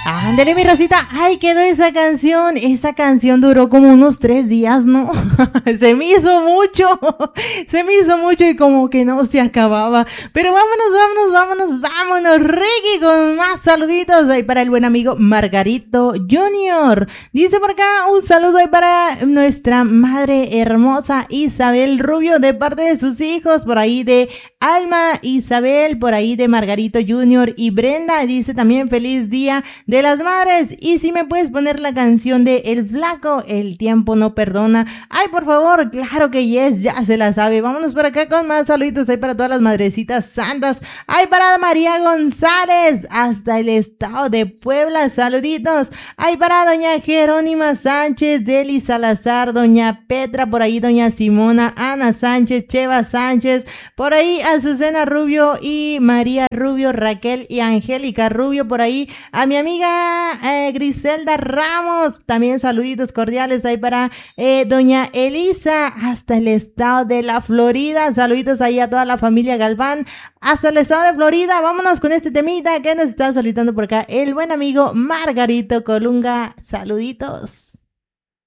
Ándale, mi racita. Ay, quedó esa canción. Esa canción duró como unos 3 días, ¿no? Se me hizo mucho. Se me hizo mucho y como que no se acababa. Pero vámonos, Ricky, con más saluditos ahí para el buen amigo Margarito Junior. Dice por acá un saludo ahí para nuestra madre hermosa Isabel Rubio de parte de sus hijos, por ahí de Alma Isabel, por ahí de Margarito Junior y Brenda. Dice también feliz día de las madres. Y si me puedes poner la canción de El Flaco, El tiempo no perdona. Ay, por favor, claro que yes, ya se la sabe. Vámonos por acá con más saluditos ahí para todas las madrecitas santas. Ay, para María González, hasta el estado de Puebla, saluditos. Ay, para doña Jerónima Sánchez, Deli Salazar, doña Petra, por ahí doña Simona, Ana Sánchez, Cheva Sánchez, por ahí Azucena Rubio y María Rubio, Raquel y Angélica Rubio, por ahí a mi amiga Griselda Ramos, también saluditos cordiales ahí para doña Elisa, hasta el estado de la Florida, saluditos ahí a toda la familia Galván, hasta el estado de Florida. Vámonos con este temita que nos está saludando por acá el buen amigo Margarito Colunga, saluditos.